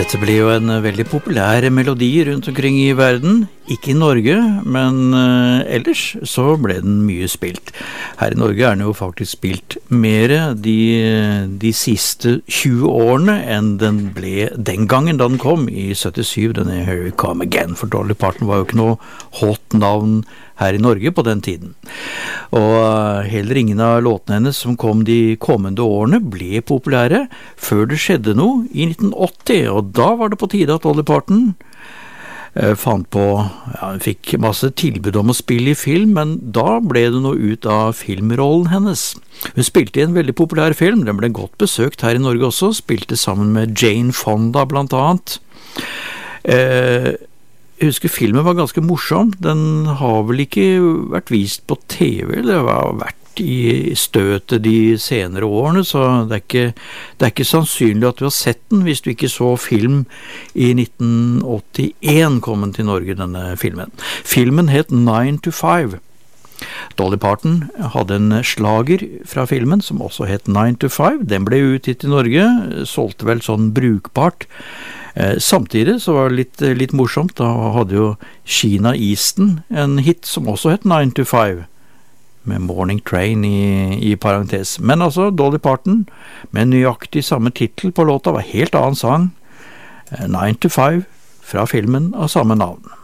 Dette ble jo en veldig populær melodi rundt omkring i verden, ikke i Norge, men ellers så ble den mye spilt. Her i Norge er den jo faktisk spilt mer de siste 20 årene enn den ble den gangen da den kom i 77, denne Here We Come Again, for Dolly Parton var jo ikke noe hot navn her i Norge på den tiden. Og heller ingen av låtene hennes som kom de kommende årene ble populære før det skjedde noe i 1980, og da var det på tide at Dolly Parton fant på, hun fikk masse tilbud om å spille i film, men da ble det noe ut av filmrollen hennes. Hun spilte i en veldig populær film, den ble godt besøkt her i Norge også, spilte sammen med Jane Fonda blant annet. Jeg husker filmen var ganske morsom, den har vel ikke vært vist på TV, det har vært i støtet de senere årene, så det er ikke sannsynlig at du har sett den hvis du ikke så film i 1981 kom den til Norge, denne filmen. Filmen het 9 to 5. Dolly Parton hadde en slager fra filmen som også het 9 to 5. Den ble utgitt i Norge, solgte vel sånn brukbart. Samtidig så var det litt morsomt, da hadde jo Sheena Easton en hit som også het 9 to 5, med Morning Train i parentes. Men altså, Dolly Parton, med nøyaktig samme titel på låta, var helt annen sang, 9 to 5, fra filmen av samme navn.